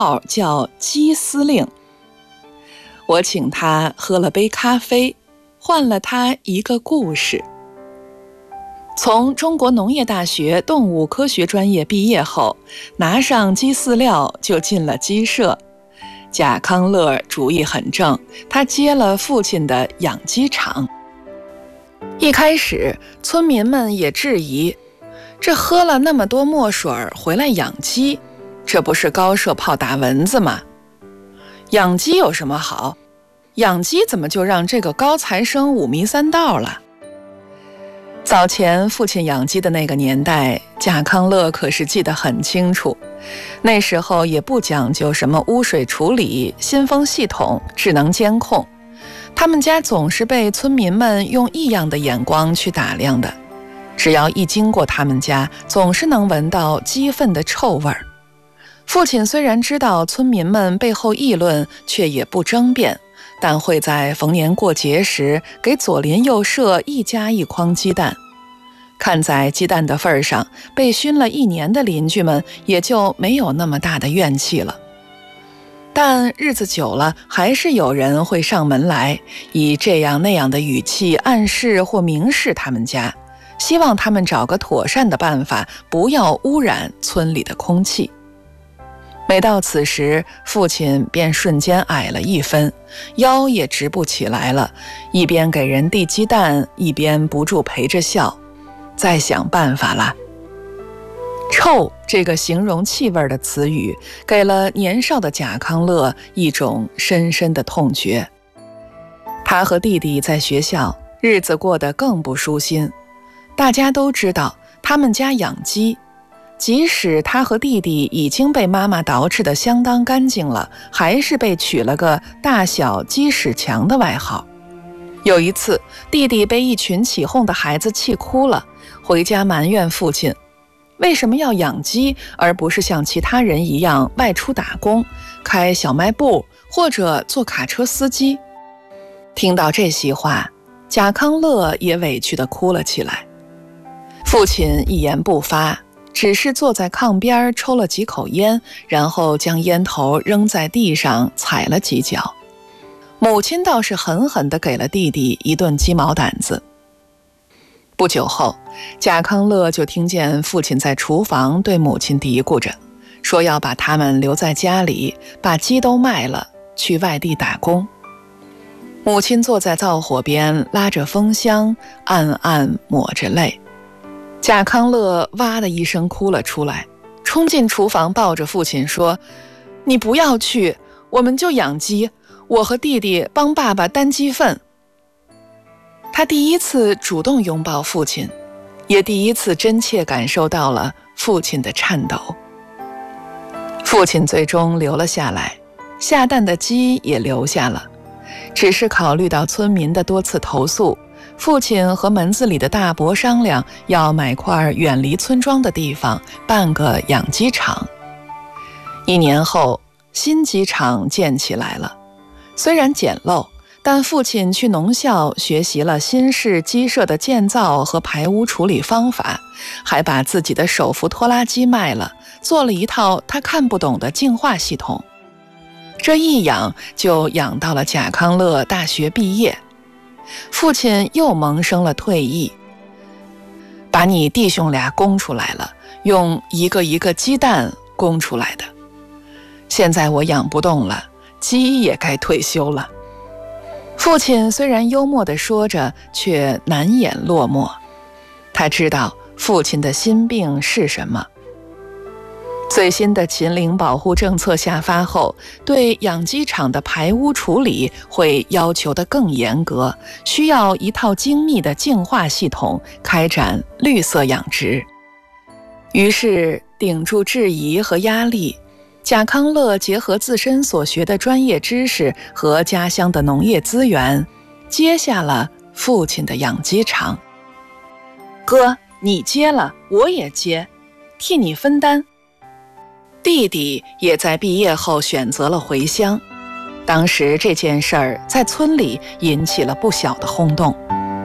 号叫鸡司令。我请他喝了杯咖啡，换了他一个故事。从中国农业大学动物科学专业毕业后，拿上鸡饲料就进了鸡舍。贾康乐主意很正，他接了父亲的养鸡场。一开始，村民们也质疑，这喝了那么多墨水回来养鸡，这不是高射炮打蚊子吗？养鸡有什么好？养鸡怎么就让这个高材生五迷三道了？早前父亲养鸡的那个年代，贾康乐可是记得很清楚。那时候也不讲究什么污水处理、新风系统、智能监控，他们家总是被村民们用异样的眼光去打量的。只要一经过他们家，总是能闻到鸡粪的臭味儿。父亲虽然知道村民们背后议论，却也不争辩，但会在逢年过节时给左邻右舍一家一筐鸡蛋。看在鸡蛋的份上，被熏了一年的邻居们也就没有那么大的怨气了。但日子久了，还是有人会上门来，以这样那样的语气暗示或明示他们家，希望他们找个妥善的办法，不要污染村里的空气。每到此时，父亲便瞬间矮了一分，腰也直不起来了，一边给人递鸡蛋，一边不住陪着笑，再想办法啦。臭这个形容气味的词语，给了年少的贾康乐一种深深的痛觉。他和弟弟在学校日子过得更不舒心，大家都知道他们家养鸡，即使他和弟弟已经被妈妈捯饬得相当干净了，还是被取了个大小鸡屎强的外号。有一次，弟弟被一群起哄的孩子气哭了，回家埋怨父亲为什么要养鸡，而不是像其他人一样外出打工，开小卖部或者做卡车司机。听到这席话，贾康乐也委屈地哭了起来。父亲一言不发，只是坐在炕边抽了几口烟，然后将烟头扔在地上踩了几脚。母亲倒是狠狠地给了弟弟一顿鸡毛掸子。不久后，贾康乐就听见父亲在厨房对母亲嘀咕着，说要把他们留在家里，把鸡都卖了，去外地打工。母亲坐在灶火边，拉着风箱，暗暗抹着泪。贾康乐哇的一声哭了出来，冲进厨房抱着父亲说：“你不要去，我们就养鸡，我和弟弟帮爸爸担鸡粪。”他第一次主动拥抱父亲，也第一次真切感受到了父亲的颤抖。父亲最终留了下来，下蛋的鸡也留下了，只是考虑到村民的多次投诉，父亲和门子里的大伯商量，要买块远离村庄的地方，办个养鸡场。1年后，新鸡场建起来了，虽然简陋，但父亲去农校学习了新式鸡舍的建造和排污处理方法，还把自己的手扶拖拉机卖了，做了一套他看不懂的净化系统。这一养就养到了贾康乐大学毕业。父亲又萌生了退意，把你弟兄俩供出来了，用一个一个鸡蛋供出来的。现在我养不动了，鸡也该退休了。父亲虽然幽默地说着，却难掩落寞。他知道父亲的心病是什么。最新的禽灵保护政策下发后，对养鸡场的排污处理会要求得更严格，需要一套精密的净化系统，开展绿色养殖。于是，顶住质疑和压力，贾康乐结合自身所学的专业知识和家乡的农业资源，接下了父亲的养鸡场。哥，你接了，我也接，替你分担。弟弟也在毕业后选择了回乡。当时这件事儿在村里引起了不小的轰动。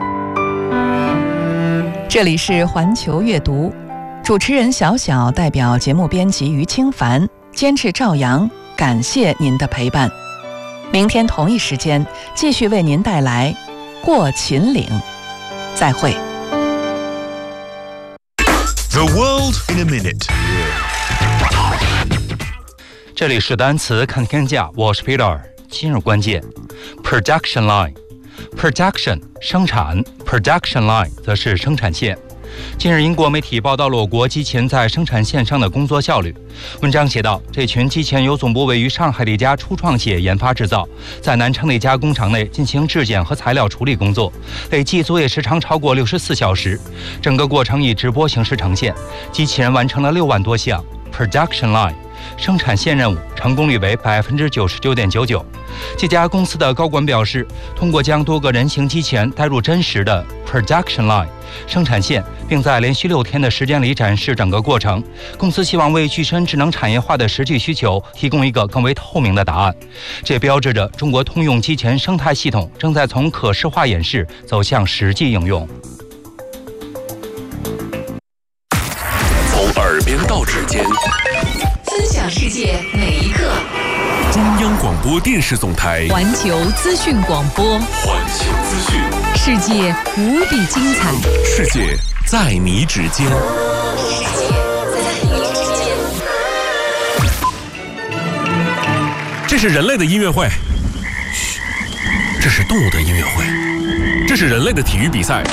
这里是环球阅读，主持人小小代表节目编辑于清凡，监制赵阳， 感谢您的陪伴。明天同一时间继续为您带来过秦岭。再会。 The world in a minute。 这里是单词看天价，我是 Peter。今日关键 ：production line。production 生产 ，production line 则是生产线。近日，英国媒体报道了我国机器人在生产线上的工作效率。文章写道，这群机器人由总部位于上海的一家初创企业研发制造，在南昌的一家工厂内进行质检和材料处理工作，累计作业时长超过64小时。整个过程以直播形式呈现，机器人完成了6万多项 production line 生产线任务，成功率为99.99%。这家公司的高管表示，通过将多个人形机器人带入真实的 production line 生产线，并在连续6天的时间里展示整个过程，公司希望为具身智能产业化的实际需求提供一个更为透明的答案。这标志着中国通用机器人生态系统正在从可视化演示走向实际应用。 从耳边到指尖， 分享世界每一刻。 中央广播电视总台环球资讯广播， 环球资讯， 世界无比精彩， 世界在你指尖。 世界在你指尖。 这是人类的音乐会，嘘，这是动物的音乐会，这是人类的体育比赛，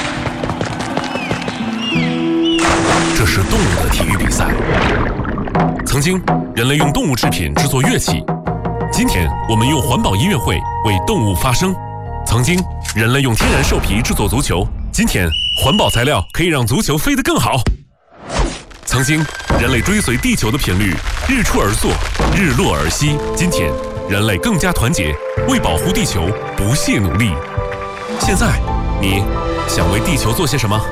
这是动物的体育比赛。曾经，人类用动物制品制作乐器。今天我们用环保音乐会为动物发声。曾经，人类用天然兽皮制作足球，今天环保材料可以让足球飞得更好。曾经，人类追随地球的频率，日出而作，日落而息，今天人类更加团结，为保护地球不懈努力。现在，你想为地球做些什么？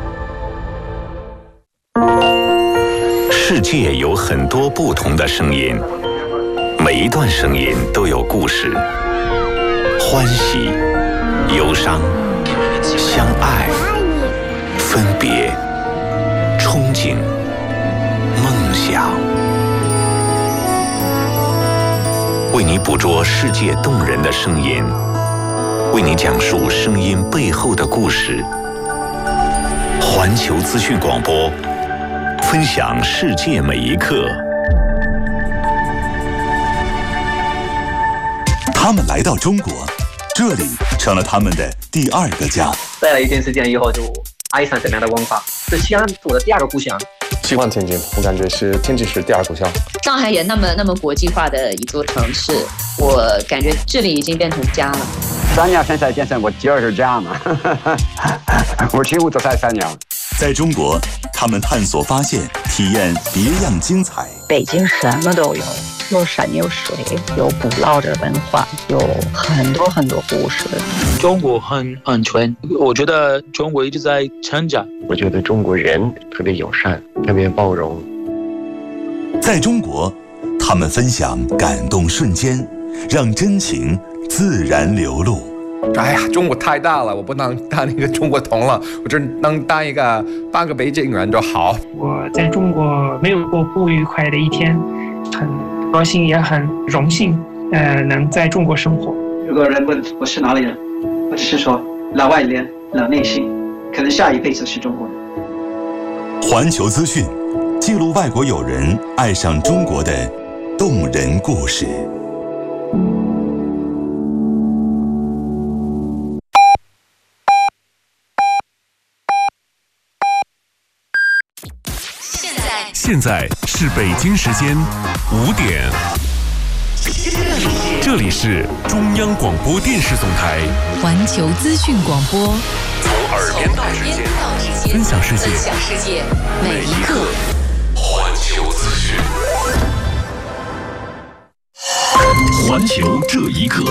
世界有很多不同的声音，每一段声音都有故事，欢喜、忧伤、相爱、分别、憧憬、梦想。为你捕捉世界动人的声音，为你讲述声音背后的故事。环球资讯广播，分享世界每一刻。 他们来到中国，这里成了他们的第二个家。 待了一段时间以后，就爱上这边的文化，是西安是我的第二个故乡。 喜欢天津，我感觉是天津市第二故乡。 上海也那么国际化的一座城市，我感觉这里已经变成家了。 3年生产建设，我就是家嘛。我几乎都在3年。 在中国，他们探索发现，体验别样精彩。 北京什么都有，有山有水，有古老的文化，有很多故事。 中国很安全，我觉得中国一直在成长。 我觉得中国人特别友善，特别包容。 在中国，他们分享感动瞬间，让真情自然流露。 哎呀，中国太大了，我不能当一个中国通了，我只能当一个半个北京人就好。 我在中国没有过不愉快的一天，很高兴也很荣幸，能在中国生活。 如果人问我是哪里人，我只是说老外脸老内心，可能下一辈子是中国人。 环球资讯，记录外国友人爱上中国的动人故事。 现在是北京时间5点，这里是中央广播电视总台环球资讯广播， 从耳边到指尖，分享世界每一刻。 环球资讯，环球这一刻。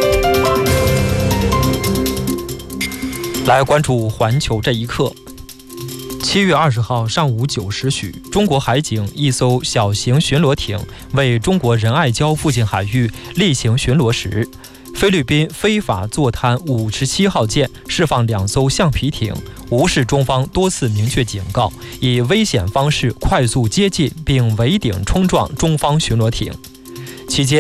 来关注环球这一刻。7月20号上午9时许，中国海警一艘小型巡逻艇为中国仁爱礁附近海域例行巡逻时，菲律宾非法坐滩57号舰释放2艘橡皮艇，无视中方多次明确警告，以危险方式快速接近并围顶冲撞中方巡逻艇。 期间